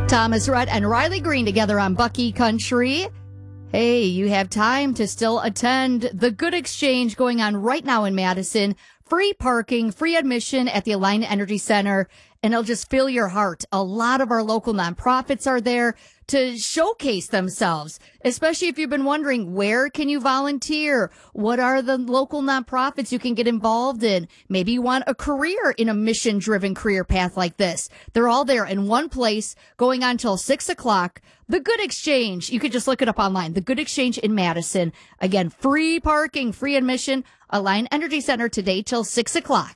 Thomas Rhett and Riley Green together on Bucky Country. Hey, you have time to still attend the Good Exchange going on right now in Madison. Free parking, free admission at the Alliant Energy Center, and it'll just fill your heart. A lot of our local nonprofits are there to showcase themselves, especially if you've been wondering, where can you volunteer? What are the local nonprofits you can get involved in? Maybe you want a career in a mission-driven career path like this. They're all there in one place, going on till 6 o'clock. The Good Exchange. You could just look it up online. The Good Exchange in Madison. Again, free parking, free admission. Alliant Energy Center today till 6 o'clock.